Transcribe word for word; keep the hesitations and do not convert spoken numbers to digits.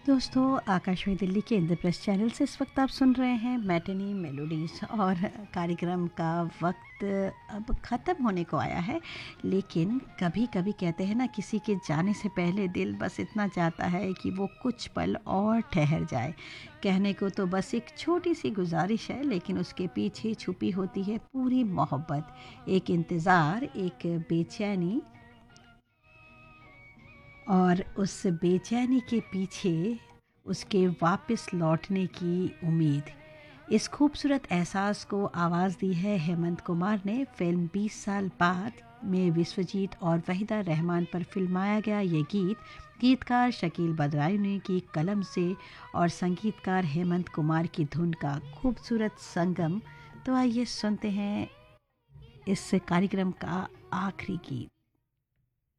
दोस्तों, आकाशवाणी दिल्ली के इंद्रप्रस्थ चैनल से इस वक्त आप सुन रहे हैं मैटिनी मेलोडीज़ और कार्यक्रम का वक्त अब ख़त्म होने को आया है। लेकिन कभी कभी कहते हैं ना, किसी के जाने से पहले दिल बस इतना चाहता है कि वो कुछ पल और ठहर जाए। कहने को तो बस एक छोटी सी गुजारिश है, लेकिन उसके पीछे छुपी होती है पूरी मोहब्बत, एक इंतज़ार, एक बेचैनी, और उस बेचैनी के पीछे उसके वापस लौटने की उम्मीद। इस खूबसूरत एहसास को आवाज़ दी है हेमंत कुमार ने। फिल्म बीस साल बाद में विश्वजीत और वहीदा रहमान पर फिल्माया गया ये गीत गीतकार शकील बदरायुनी की कलम से और संगीतकार हेमंत कुमार की धुन का खूबसूरत संगम। तो आइए सुनते हैं इस कार्यक्रम का आखिरी गीत।